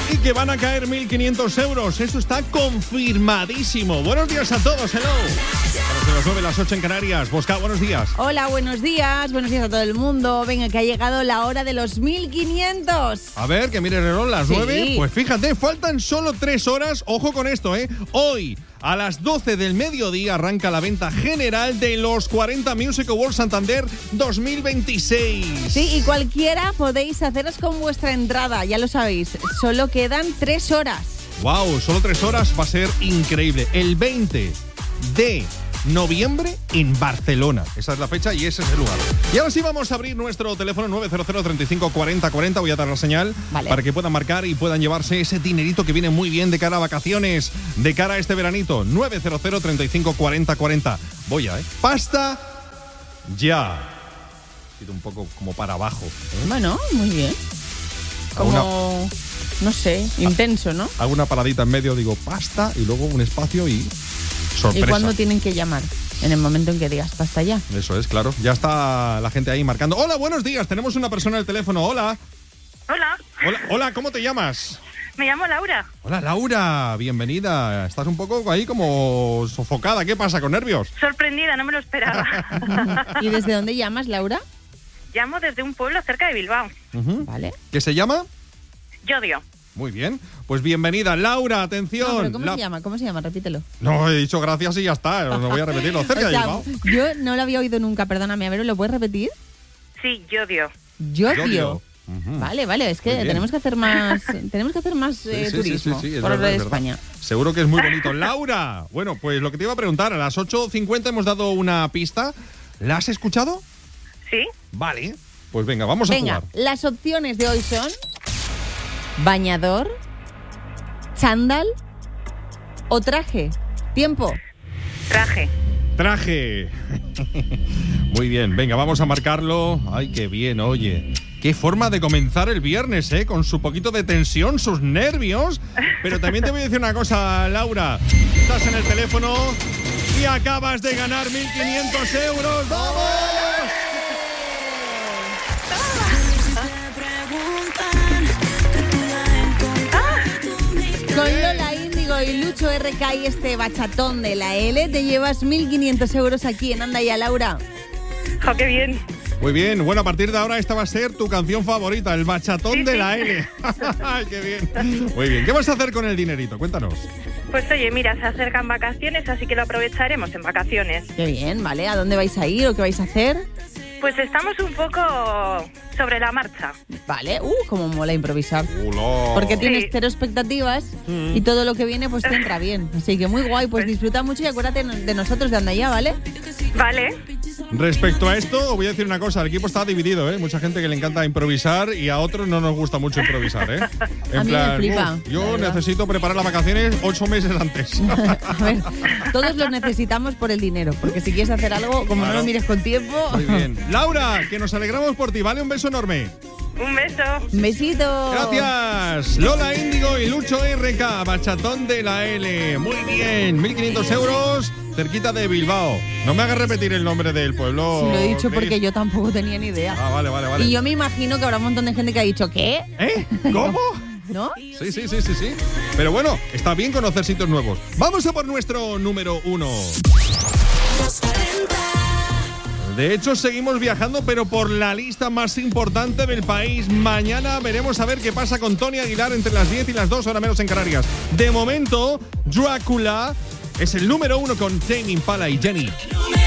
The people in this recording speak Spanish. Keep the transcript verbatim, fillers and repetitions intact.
y que van a caer mil quinientos euros. Eso está confirmadísimo. Buenos días a todos, hello. A las nueve, las ocho en Canarias. Bosca, buenos días. Hola, buenos días. Buenos días a todo el mundo. Venga, que ha llegado la hora de los mil quinientos. A ver, que mire el reloj, las Sí. nueve. Pues fíjate, faltan solo tres horas. Ojo con esto, ¿eh? Hoy, a las doce del mediodía, arranca la venta general de los cuarenta Music Awards Santander dos mil veintiséis. Sí, y cualquiera podéis haceros con vuestra entrada, ya lo sabéis. Solo quedan tres horas. Wow, solo tres horas, va a ser increíble. El veinte de noviembre en Barcelona. Esa es la fecha y ese es el lugar. Y ahora sí vamos a abrir nuestro teléfono nueve cero cero, treinta y cinco, cuarenta, cuarenta. Voy a dar la señal Vale. para que puedan marcar y puedan llevarse ese dinerito que viene muy bien de cara a vacaciones, de cara a este veranito. nueve cero cero, treinta y cinco, cuarenta, cuarenta. Voy a, ¿eh? Pasta ya. Ido un poco como para abajo, ¿eh? Bueno, muy bien. Como, no sé, intenso, ¿no? Hago una paradita en medio, digo pasta y luego un espacio y sorpresa. ¿Y cuándo tienen que llamar? En el momento en que digas pasta ya. Eso es, claro. Ya está la gente ahí marcando. Hola, buenos días. Tenemos una persona al teléfono. Hola. Hola, Hola, hola, ¿cómo te llamas? me llamo Laura. Hola, Laura. Bienvenida. Estás un poco ahí como sofocada. ¿Qué pasa? ¿Con nervios? Sorprendida, no me lo esperaba. ¿Y desde dónde llamas, Laura? Llamo desde un pueblo cerca de Bilbao. Ujú. Vale. ¿Qué se llama? Yodio. Muy bien. Pues bienvenida, Laura. No, Atención. pero ¿cómo La- se llama? ¿Cómo se llama? Repítelo. No, he dicho gracias y ya está. No voy a repetirlo. Cerca O de sea, Bilbao. yo no lo había oído nunca, perdóname. A ver, ¿lo puedes repetir? Sí, Yodio. Yodio. Yodio. Ujú. Vale, vale, es que Muy bien. tenemos que hacer más tenemos que hacer más eh, Sí, sí, turismo sí, sí, sí, es por verdad, es España. verdad. Seguro que es muy bonito. Laura, bueno, pues lo que te iba a preguntar, a las ocho cincuenta hemos dado una pista. ¿La has escuchado? ¿Sí? Vale. Pues venga, vamos a Venga, jugar. las opciones de hoy son bañador, chándal o traje. Tiempo. Traje. Traje. Muy bien, venga, vamos a marcarlo. Ay, qué bien, oye. Qué forma de comenzar el viernes, ¿eh? Con su poquito de tensión, sus nervios. Pero también te voy a decir una cosa, Laura. Estás en el teléfono y acabas de ganar mil quinientos euros. ¡Vamos! Con Lola Índigo y Lucho R K y este bachatón de la L te llevas mil quinientos euros aquí en Anda Ya, Laura. ¡Jo, qué bien! Muy bien, bueno, a partir de ahora esta va a ser tu canción favorita, el bachatón Sí, de sí. la L. ¡Ay, qué bien! Muy bien, ¿qué vas a hacer con el dinerito? Cuéntanos. Pues oye, mira, se acercan vacaciones, así que lo aprovecharemos en vacaciones. Qué bien, ¿vale? ¿A dónde vais a ir o qué vais a hacer? Pues estamos un poco sobre la marcha. Vale, uh, como mola improvisar. Hola. Porque tienes Sí. cero expectativas y todo lo que viene pues te entra bien. Así que muy guay, pues disfruta mucho y acuérdate de nosotros de Anda Ya, ¿vale? Vale. Respecto a esto, os voy a decir una cosa. El equipo está dividido, ¿eh? Mucha gente que le encanta improvisar y a otros no nos gusta mucho improvisar, ¿eh? En A mí me flipa, "Uf, yo la verdad". necesito preparar las vacaciones ocho meses antes. A ver, todos los necesitamos por el dinero, porque si quieres hacer algo, como no Claro. lo mires con tiempo... Muy bien. Laura, que nos alegramos por ti, ¿vale? Un beso enorme. Un beso. Un besito. Gracias. Lola Índigo y Lucho R K, bachatón de la L. Muy bien, mil quinientos euros, cerquita de Bilbao. No me hagas repetir el nombre del pueblo. Sí, lo he dicho Cris. porque yo tampoco tenía ni idea. Ah, vale, vale, vale. Y yo me imagino que habrá un montón de gente que ha dicho, ¿qué? ¿Eh? ¿Cómo? ¿No? Sí, sí, sí, sí, sí. Pero bueno, está bien conocer sitios nuevos. Vamos a por nuestro número uno. De hecho, seguimos viajando, pero por la lista más importante del país. Mañana veremos a ver qué pasa con Tony Aguilar entre las diez y las dos, hora menos en Canarias. De momento, Drácula es el número uno con Tame Impala y Jenny.